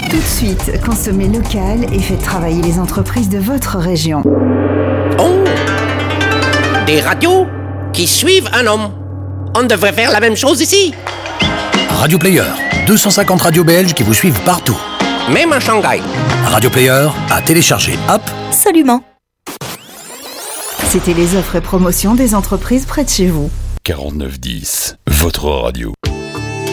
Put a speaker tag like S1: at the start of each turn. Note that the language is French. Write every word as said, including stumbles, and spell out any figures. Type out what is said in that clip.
S1: Tout de suite, consommez local et faites travailler les entreprises de votre région.
S2: Oh! Des radios qui suivent un homme. On devrait faire la même chose ici.
S3: Radio Player, deux cent cinquante radios belges qui vous suivent partout.
S2: Même à Shanghai.
S3: Radio Player, à télécharger. Hop!
S1: Absolument. C'était les offres et promotions des entreprises près de chez vous.
S4: quarante-neuf dix, votre radio.